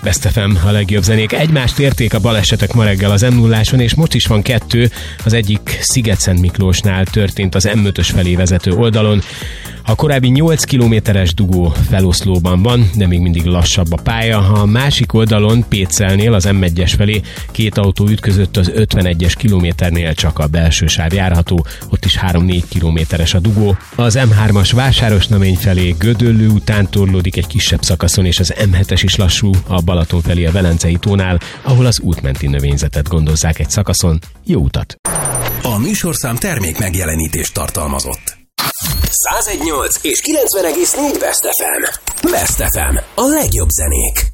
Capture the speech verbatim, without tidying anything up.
Best ef em, a legjobb zenék. Egymást érték a balesetek ma reggel az em nulláson, és most is van kettő. Az egyik Sziget-Szent Miklósnál történt az em ötös felé vezető oldalon. A korábbi nyolc kilométeres dugó feloszlóban van, de még mindig lassabb a pálya. A másik oldalon, Pécselnél, az em egyes felé két autó ütközött, az ötvenegyes kilométernél csak a belső sáv járható, ott is három-négy kilométeres a dugó. Az em hármas Vásárosnamény felé Gödöllő után torlódik egy kisebb szakaszon, és az em hetes is lassú a Balaton felé a Velencei tónál, ahol az útmenti növényzetet gondozzák egy szakaszon. Jó utat! A műsorszám termék megjelenítést tartalmazott. száz egy egész nyolc és kilencven egész négy Best ef em. Best ef em. A legjobb zenék.